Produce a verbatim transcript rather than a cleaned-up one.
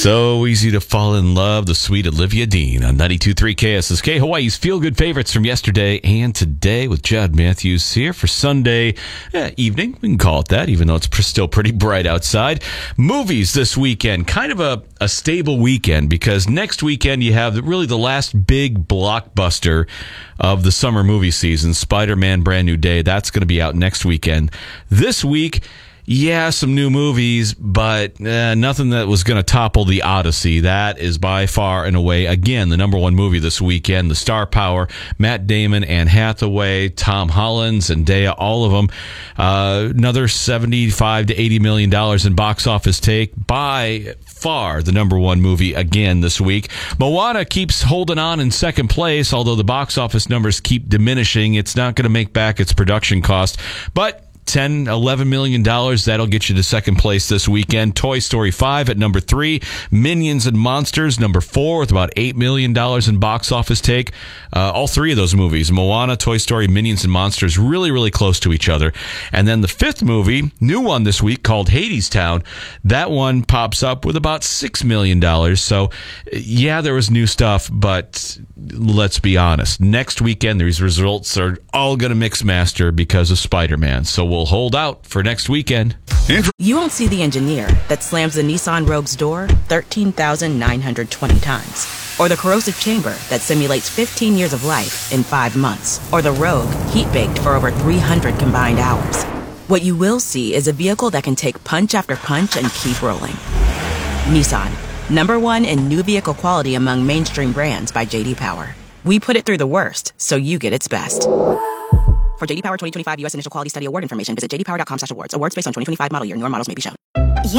So easy to fall in love, the sweet Olivia Dean on ninety-two point three K S S K, Hawaii's feel-good favorites from yesterday and today with Chad Matthews here for Sunday eh, evening. We can call it that, even though it's pr- still pretty bright outside. Movies this weekend, kind of a, a stable weekend because next weekend you have really the last big blockbuster of the summer movie season, Spider-Man Brand New Day. That's going to be out next weekend. This week, yeah, some new movies, but uh, nothing that was going to topple The Odyssey. That is by far and away, again, the number one movie this weekend. The star power, Matt Damon, Anne Hathaway, Tom Holland, Zendaya, all of them. Uh, another seventy-five to eighty million dollars in box office take. By far the number one movie again this week. Moana keeps holding on in second place, although the box office numbers keep diminishing. It's not going to make back its production cost, but ten, eleven million dollars. That'll get you to second place this weekend. Toy Story five at number three. Minions and Monsters, number four, with about eight million dollars in box office take. Uh, all three of those movies, Moana, Toy Story, Minions, and Monsters, really, really close to each other. And then the fifth movie, new one this week, called Hadestown. That one pops up with about six million dollars. So, yeah, there was new stuff, but let's be honest. Next weekend, these results are all going to mix master because of Spider-Man. So we'll hold out for next weekend. You won't see the engineer that slams the Nissan Rogue's door thirteen thousand nine hundred twenty times. Or the corrosive chamber that simulates fifteen years of life in five months. Or the Rogue heat-baked for over three hundred combined hours. What you will see is a vehicle that can take punch after punch and keep rolling. Nissan, number one in new vehicle quality among mainstream brands by J D Power. We put it through the worst, so you get its best. For J D Power twenty twenty-five U S Initial Quality Study Award information, visit j d power dot com slash awards. Awards based on twenty twenty-five model year. Newer models may be shown.